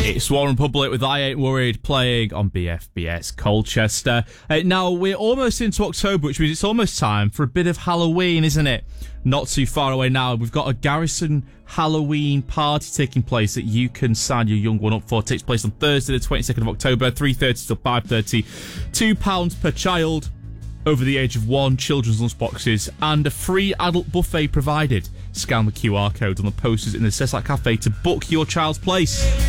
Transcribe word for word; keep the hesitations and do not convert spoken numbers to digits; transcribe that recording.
It's One Republic with I Ain't Worried playing on B F B S Colchester. Uh, now, we're almost into October, which means it's almost time for a bit of Halloween, isn't it? Not too far away now. We've got a Garrison Halloween party taking place that you can sign your young one up for. It takes place on Thursday, the twenty-second of October, three thirty till five thirty. two pounds per child over the age of one, children's lunchboxes, and a free adult buffet provided. Scan the Q R code on the posters in the Cesar Cafe to book your child's place.